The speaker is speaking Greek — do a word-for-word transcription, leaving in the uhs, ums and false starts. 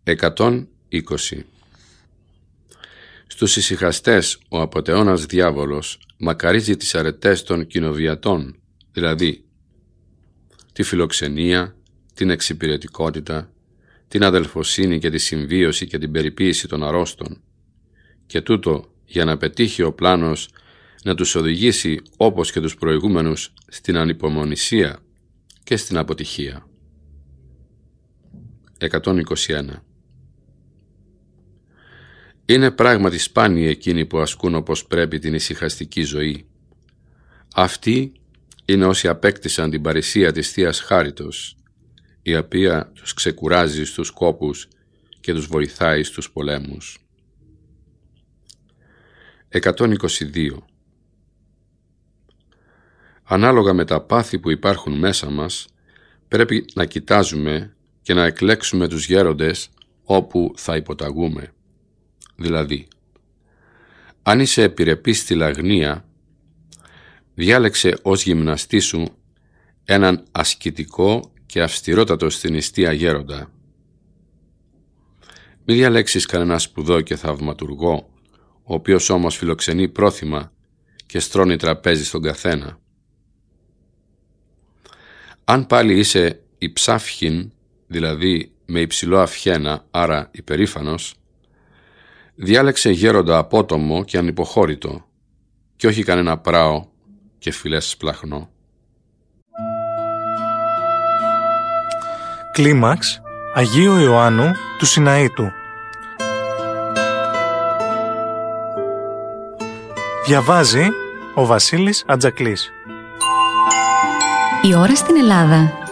εκατόν είκοσι. Στους ησυχαστές ο απατεώνας διάβολος μακαρίζει τις αρετές των κοινοβιατών, δηλαδή τη φιλοξενία, την εξυπηρετικότητα, την αδελφοσύνη και τη συμβίωση και την περιποίηση των αρρώστων, και τούτο για να πετύχει ο πλάνος να τους οδηγήσει όπως και τους προηγούμενους στην ανυπομονησία και στην αποτυχία. εκατόν είκοσι ένα. Είναι πράγματι σπάνιοι εκείνοι που ασκούν όπως πρέπει την ησυχαστική ζωή. Αυτοί είναι όσοι απέκτησαν την παρησία της Θείας Χάριτος, η οποία τους ξεκουράζει στους κόπους και τους βοηθάει στους πολέμους. εκατόν είκοσι δύο. Ανάλογα με τα πάθη που υπάρχουν μέσα μας, πρέπει να κοιτάζουμε και να εκλέξουμε τους γέροντες όπου θα υποταγούμε. Δηλαδή, αν είσαι επιρρεπής στη λαγνία, διάλεξε ως γυμναστή σου έναν ασκητικό και αυστηρότατο στην νηστεία γέροντα. Μη διαλέξεις κανένα σπουδό και θαυματουργό, ο οποίος όμως φιλοξενεί πρόθυμα και στρώνει τραπέζι στον καθένα. Αν πάλι είσαι υψάφχην, δηλαδή με υψηλό αυχένα, άρα υπερήφανος, διάλεξε γέροντα απότομο και ανυποχώρητο, και όχι κανένα πράο και φιλές σπλαχνό. Κλίμαξ Αγίου Ιωάννου του Σιναήτου. Διαβάζει ο Βασίλης Ατζακλής. Η ώρα στην Ελλάδα